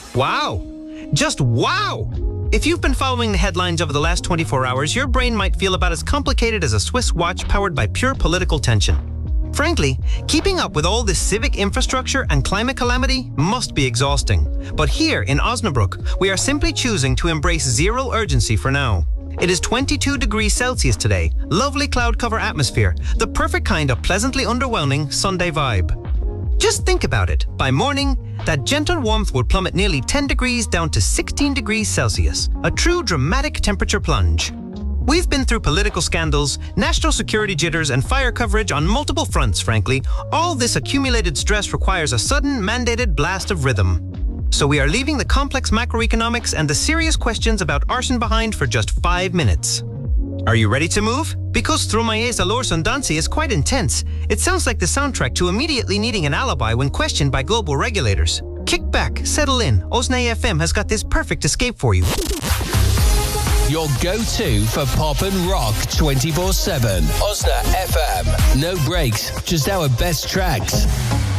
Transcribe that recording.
Wow! Just wow! If you've been following the headlines over the last 24 hours, your brain might feel about as complicated as a Swiss watch powered by pure political tension. Frankly, keeping up with all this civic infrastructure and climate calamity must be exhausting. But here in Osnabrück, we are simply choosing to embrace zero urgency for now. It is 22 degrees Celsius today, lovely cloud cover atmosphere, the perfect kind of pleasantly underwhelming Sunday vibe. Just think about it. By morning, that gentle warmth would plummet nearly 10 degrees down to 16 degrees Celsius, a true dramatic temperature plunge. We've been through political scandals, national security jitters, and fire coverage on multiple fronts, frankly. All this accumulated stress requires a sudden, mandated blast of rhythm. So we are leaving the complex macroeconomics and the serious questions about arson behind for just 5 minutes. Are you ready to move? Because Stromae's Allure Sundansi is quite intense. It sounds like the soundtrack to immediately needing an alibi when questioned by global regulators. Kick back, settle in. Osna FM has got this perfect escape for you. Your go-to for pop and rock 24/7. Osna FM. No breaks, just our best tracks.